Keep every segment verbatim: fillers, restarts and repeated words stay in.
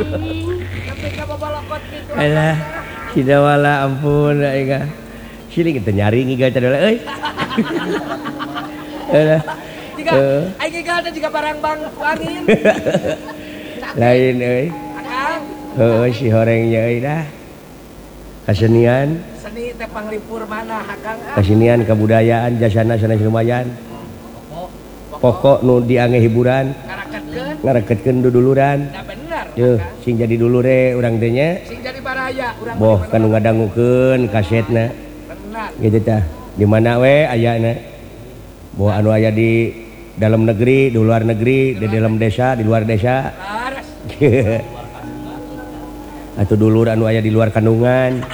Sampai ka babalokot kitu. Alah, sida wala ampun aing. Siling kita nyari ngigal teh euy. Alah. Jika aing ngigal teh jiga barang bang angin. Lain euy. Akang. Heeh si horengnya euy dah. Kasenian, Seni teh panglipur mana Akang? kasenian kebudayaan jasana sanes lumayan. Pokok nu diange hiburan, Ngaraketkeun. ngaraketkeun duduluran. Da bener. Yeuh, sing jadi dulure urang teh nya. Sing jadi baraya urang Boh kan ngadangukeun kasetna. bener. Gitu tah. Di mana we ayana? Boh anu aya di dalam negeri, di luar negeri, di dalam desa, di luar desa. Laras. Atau dulur anu aya di luar kandungan.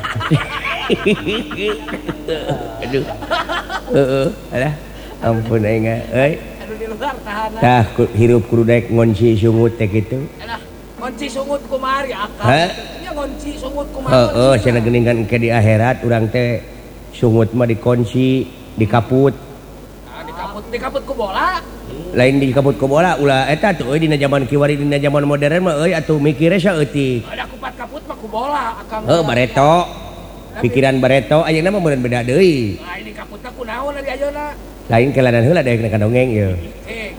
Aduh. Heeh, alah. Ampun aing euy. Anu di luar tahanan. Tah hirup kudu daek ngonci sungut teh kitu. Alah, ngonci sungut kumari Akang. Hah? Nya ngonci sungut kumaha? Heeh, cenah geuningan engke di akhirat urang teh sungut mah dikunci, dikaput. Ah, dikaput, dikaput ku bola. Lain dikaput ku bola ulah eta tuh euy dina zaman kiwari dina zaman modern mah euy atuh mikire saeutik. Ada kupat kaput mah ku bola Akang. Heuh bareto. Pikiran bareto ayeuna mah meureun beda deui. Ah, ini kaputna kunaon ari ayeuna? Lain keladan heula daek kana dongeng ieu. Eh,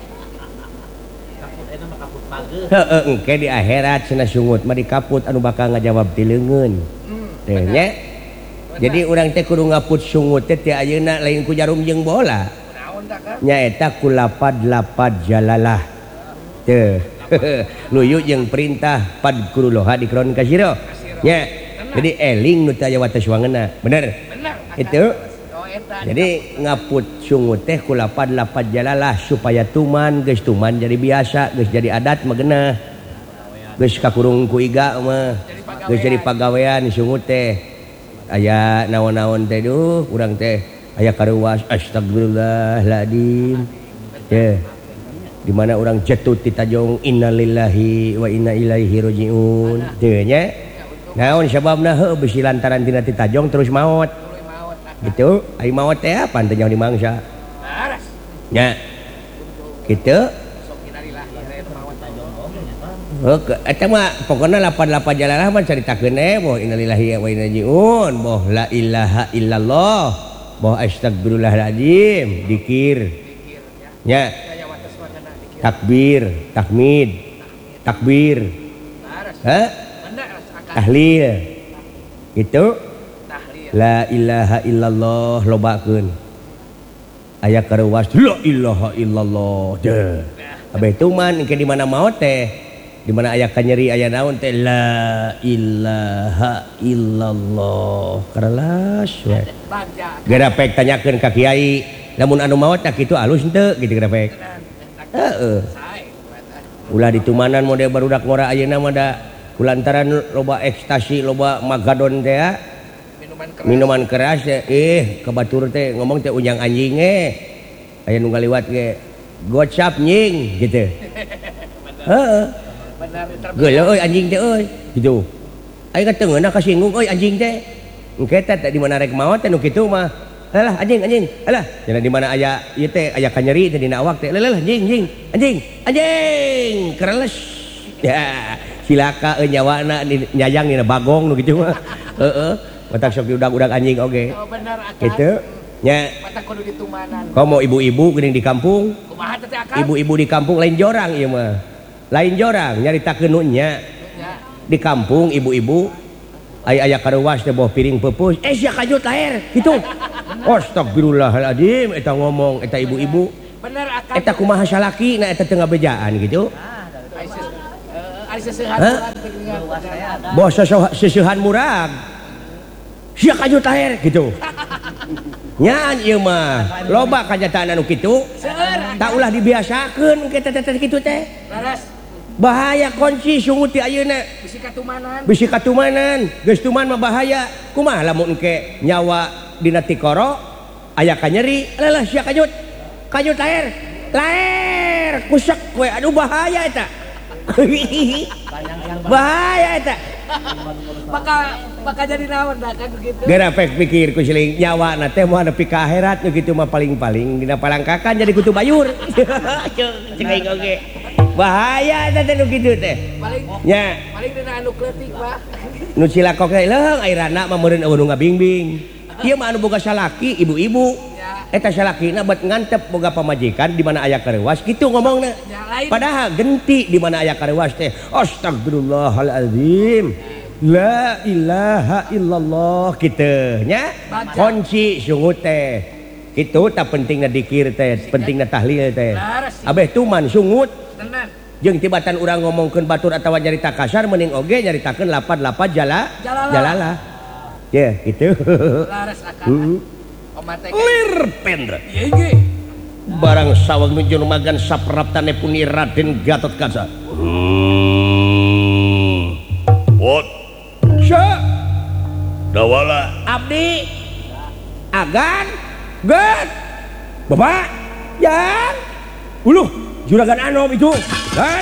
Heeh engke di akhirat cenah sungut mah dikaput anu bakal ngajawab ti leungeun. hmm, Teh nya. Jadi urang teh kudu ngaput sungut teh ti ayeuna lain ku jarum jeung bola. kunaon da Kang? Nyaeta ku lapad-lapad jalalah. Teu. Nuyu jeung perintah padkuruloha dikron kasiro. Nya. Jadi eling nu teh aya wates wangeuna. Bener? Bener. Akang. Itu. Oh, eta. Jadi ngaput sungut teh ku lapad-lapad jalalah supaya tuman geus tuman jadi biasa, geus jadi adat mah geunah. Geus kakurung ku iga mah. Geus jadi pagawean sungut teh. Aya naon-naon teh duh urang teh aya karuwas astagfirullahaladzim. Teh. Di mana urang jatuh ti tajong innalillahi wa inna ilaihi rajiun. Teu nya. Naon sababna heuh bisi lantaran tina ti tajong terus maot. Tuluy maot Akang. Gitu, ai maot teh apa teh nyaho dimangsa. Laras. Nya. Kitu. Sok innalillahi eta maot tajong. Heuh, eta mah pokona lapan-lapan jalalah mah caritakeun eh boh innalillahi wa inna ilaihi rajiun, boh la ilaha illallah, boh astagfirullahaladzim, dikir. Dikir ya. Nya. Daya wates wangeuna dikir. Takbir, tahmid, takbir. Laras. Hah? Bener Akang. Tahlil. Gitu. Tahlil. La ilaha illallah lobakeun. Aya karuwas la ilaha illallah. Deuh. Abeh tuman engke di mana maot teh. Di mana aya kanyeri aya naon teh la ilaha illallah. Karelas we. Bagja. Gerapek tanyakeun ka kiai, lamun anu maot tak kitu alus henteu gitu gerapek. Heeh. Sae. Ulah ditumanan model barudak ngora ayeuna mah da kulantaran loba ekstasi, loba magadon teh ya. Minuman keras. Minuman keras teh eh kebatur teh ngomong teh unjang anjing eh. Aya nu ngaliwat ge gocap nying gitu. Heeh. Bener terbiasa. Geuleuh euy anjing teh euy gitu. Aya kateungeunna kasinggung euy anjing teh. Engke teh di mana rek maot teh nu kitu mah. Alah anjing anjing. Alah, cenah di mana aya ieu teh aya kanyeri teh dina awak teh. Lelah anjing anjing. Anjing. Anjing. Kereles. Ya, silaka euy nyawana nyayang dina bagong nu kitu mah. Heeh. Matak sok diudag-udag anjing oge. Oh bener Akang. Kitu. Nya Mata kudu ditumanan. komo ibu-ibu geuning di kampung. Kumaha teh teh Akang? Ibu-ibu di kampung lain jorang ieu mah. Lain jorang nyaritakeun nu nya. Ya. Di kampung ibu-ibu aya aya karuwas teh boh piring peupeus eh sia kajut lahir kitu. Astagfirullahaladzim eta ngomong eta ibu-ibu. Bener Akang. Eta kumaha salaki na eta teu ngabejaan gitu. Aisyah. Eh, Aisyah sehat. Hah? Boh seseuhan murag. Sia kajut lahir gitu. Nyan ieu mah loba kajatan anu kitu. Seueur. Tak ulah dibiasakeun ke teh teh kitu teh. Laras. Bahaya kunci sungut ti ayeuna. Bisi katumanan. Bisi katumanan, geus tuman mah bahaya. Kumaha lamun engke nyawa dina tikoro aya kanyeri, lelah sia kajut. Kajut lahir. Lahir kusek we aduh bahaya eta. Bahaya eta. Maka maka jadi naon dah kan begitu. Gerapek pikir ku siling nyawa na teh moal nepi ka akhirat nu kitu mah paling-paling dina palangkakan jadi kutu bayur. Cek aing oge. bahaya teh nu kitu teh paling nya paling dina anu kleutik Pak nu cilakok teh leung airana mah meureun eueuh nu ngabingbing ieu mah anu boga salaki ibu-ibu eta salakina bet ngantep boga pamajikan di mana aya kareuwas kitu ngomongna padahal genti di mana aya kareuwas teh astagfirullahalazim la ilaha illallah kitu nya kunci sungut teh kitu tak pentingna dikir teh pentingna tahlil teh abeh tuman sungut jeung tibatan urang ngomongkeun batur atawa nyarita kasar mending oge nyaritakeun lapad-lapad jala jalalah ya kitu laras akan lir pendra barang sawang nuju magan sapraptane puni Raden Gatot Kaca hmm what sya dawala abdi agan get bapak yan uluh juragan anom itu kan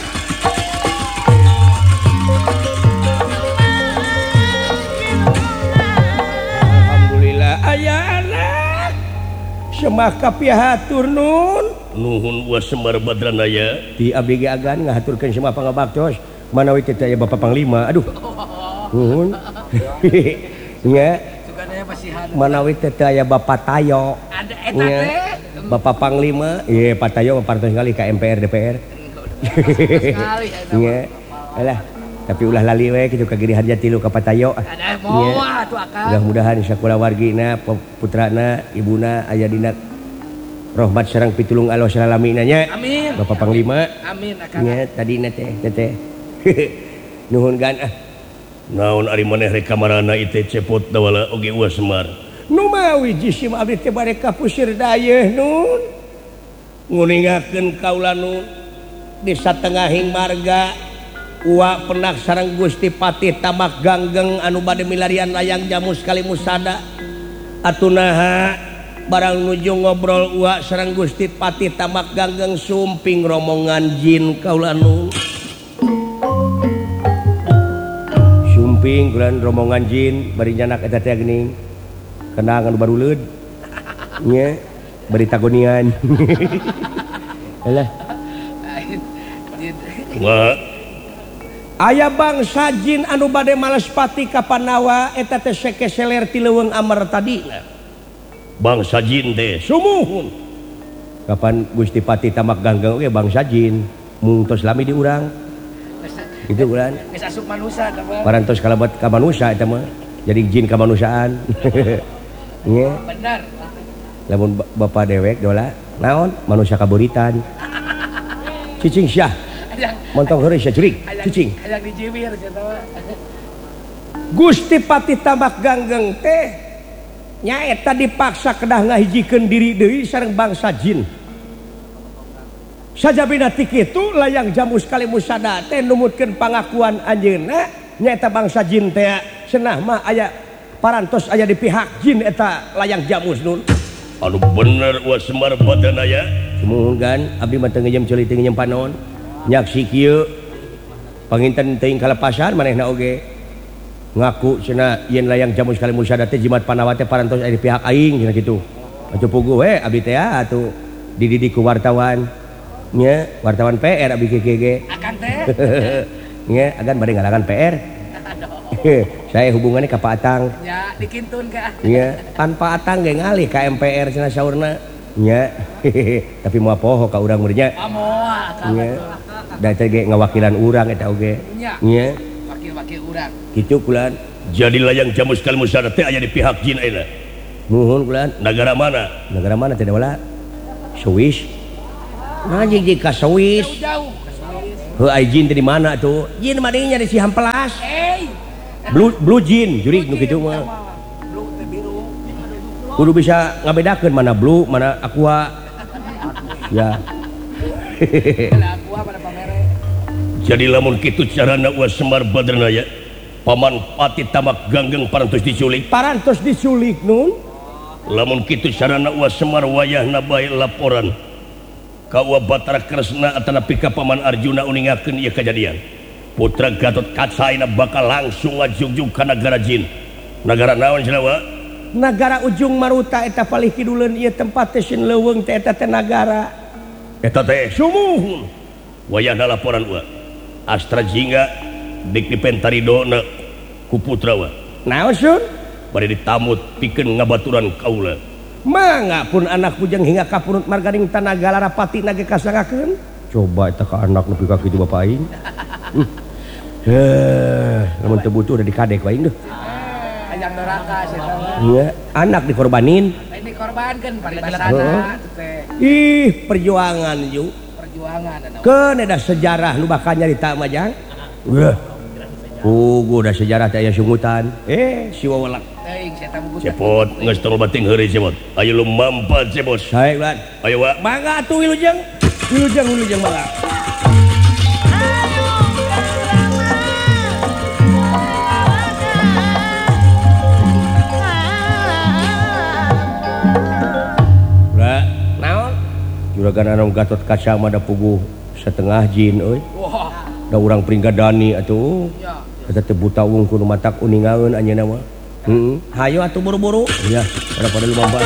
alhamdulillah aya anak semah kapihatur nun nuhun wa Semar Badranaya di abdi ge agan ngahaturkeun semah pangabaktos manawi teh aya Bapak Panglima aduh nuhun nya manawi teh aya Bapak Tayo ada eta teh Bapak Panglima ieu Pak Tayo partos kali ka M P R D P R sekali nya alah tapi ulah lali we kitu ka Giri Harja tilu ka Pak Tayo ada moal atuh akal mudah-mudahan sakulawargina putrana ibuna aya dina rahmat sareng pitulung Allah salalamina nya amin Bapak Panglima amin akang nya tadina teh teh nuhun gan ah naon ari maneh rek kamarana ieu teh cepot dawala oge uas Semar nu mawi jisim abdi teh bade kapusir dayeuh nun nguningakeun kaula nun di satengahing marga uwa penak sareng Gusti Patih Tamak Ganggeng anu bade milarian layang jamu sekali musada atunaha barang nuju ngobrol uwa sareng Gusti Patih Tamak Ganggeng sumping romongan jin kaula nun sumping kulan romongan jin bari nyanak eta teh geuning kenang anu baruleud nya bari tagonian alah wa aya bangsa jin anu bade males pati ka Panawa eta teh sekeseler ti leuweung Amar tadina bangsa jin teh sumuhun kapan Gusti Patih Tamak Ganggeng oge bangsa jin mung tos lami di urang itu bulan geus asup manusia teh parantos kalabat ka manusia eta mah jadi jin kamanusiaan nya bener lamun bapak dewek dola naon manusia kaburitan cicing syah montong heureus sia jurig cicing hayang dijibir cenah Gusti Patih Tamak Ganggeng teh nyaeta dipaksa kedah ngahijikeun diri deui sareng bangsa jin sajabina ti kitu layang jamu sekali musada teh numutkeun pangakuan anjeunna nyaeta bangsa jin teh cenah mah aya parantos aya di pihak jin eta layang jamus nun anu bener wa Semar Badranaya sumuhun gan abdi mah teu ngeujem ceuli teu ngeujem panon nyaksi kieu panginten teuing kalepasan manehna oge ngaku cenah yen layang jamus sekali musada teh jimat Panawa teh parantos aya di pihak aing cenah kitu atuh puguh we abdi teh atuh dididik ku wartawan nya wartawan P R abdi G G G akan teh nya agan bade ngalakan P R saya hubungannya ka Pak Atang ya dikintun ka nya pan Pak Atang ge ngalih ka M P R cenah saurna nya tapi moal poho ka urang meureun nya moal nya da teh ge ngawakilan urang eta oge nya wakil-wakil urang kitu kulan jadi layang jamu sekali musada teh aya di pihak jin ayeuna nuhun kulan negara mana negara mana teh wala Swiss ngajing di ka Swiss jauh ka Swiss heuh ai jin teh di mana tuh jin mah dinya di Cihampelas eh blue blue jin jurig nu kitu mah blue teh biru kudu bisa ngabedakeun mana blue mana aqua ya aqua pada pamere jadi lamun kitu carana wa Semar Badranaya Paman Patih Tamak Ganggeng parantos diculik parantos diculik nun lamun kitu carana wa Semar wayahna bae laporan ka wa Batara Kresna atanapi ka Paman Arjuna uningakeun ieu kajadian putra Gatot Kaca ayeuna bakal langsung ngajugjug ka nagara jin nagara naon cenah wa nagara ujung Maruta eta palih kiduleun ieu tempat teh sin leuweung teh eta teh nagara eta teh sumuhun wayahna laporan wa Astra Jingga dik dipentaridona ku putra wa naon sun bari ditamut pikeun ngabaturan kaula mangga pun anak bujang hingga kapurut margaring tanaga larapati nage kasangakeun coba eta ka anak nepi ka kitu bapak aing eh lamun teu butuh udah dikadek wae aing deuh Ayam neraka sih iya anak dikorbanin ini dikorbankan paribasana teh ih perjuangan ju perjuangan keun ada sejarah nu bakal nyarita mah jang wah pugu da sejarah teh aya sungutan eh si wawalak teuing saya tamu budak cepot geus tong bating heureuy cepot ayo lu mampat cepot sae lan ayo wa mangga atuh wilujeng wilujeng wilujeng mangga Lah, naon? Juragan anu Gatot Kaca mah da puguh setengah jin euy. wah Da urang pringgadani atuh. ya Eta teh buta wungkul matak uningaeun anjeunna mah. Heeh. Hayo atuh buru-buru. Iya, pada pada lumampa.